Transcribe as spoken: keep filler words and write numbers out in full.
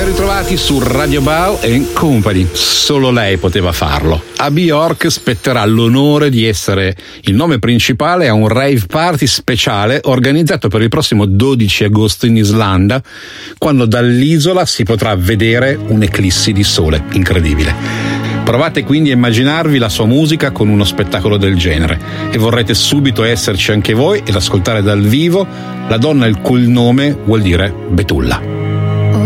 Ben ritrovati su Radio Bao and Company. Solo lei poteva farlo. A Bjork spetterà l'onore di essere il nome principale a un rave party speciale organizzato per il prossimo dodici agosto in Islanda, quando dall'isola si potrà vedere un'eclissi di sole incredibile. Provate quindi a immaginarvi la sua musica con uno spettacolo del genere e vorrete subito esserci anche voi ed ascoltare dal vivo la donna il cui nome vuol dire betulla.